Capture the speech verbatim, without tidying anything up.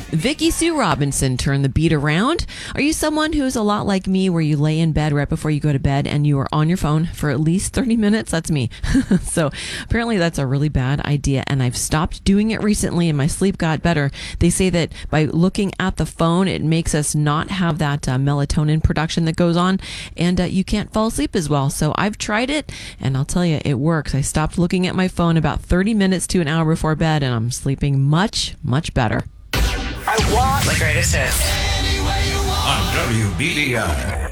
Vicky Sue Robinson turned the beat around. Are you someone who's a lot like me where you lay in bed right before you go to bed and you are on your phone for at least thirty minutes? That's me. So apparently that's a really bad idea, and I've stopped doing it recently and my sleep got better. They say that by looking at the phone, it makes us not have that uh, melatonin production that goes on, and uh, you can't fall asleep as well. So I've tried it, and I'll tell you, it works. I stopped looking at my phone about thirty minutes to an hour before bed, and I'm sleeping much, much better. I want the greatest hits. On W B D I.